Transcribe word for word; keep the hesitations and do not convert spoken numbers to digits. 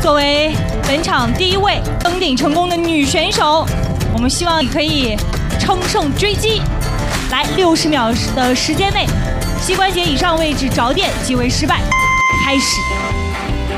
作为本场第一位登顶成功的女选手，我们希望你可以乘胜追击。来，六十秒的时间内，膝关节以上位置着地即为失败。开始。